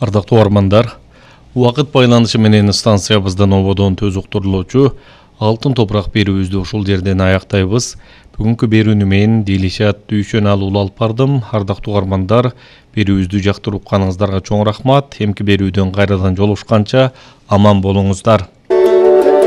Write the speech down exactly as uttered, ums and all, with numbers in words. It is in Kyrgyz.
Ардактуу угармандар, убакыт байланышы менен станциябыздан ободон төз уктурулуучу алтын топурак берүүбүздү ушул жерден аяктайбыз. Бүгүнкү берүүнү мен Делишат Дүйшөн алуулу алып бардым. Ардактуу угармандар, берүүбүздү жактырып укканыңыздарга чоң рахмат. Эмки берүүдөн кайрадан жолугушканча аман болуңуздар.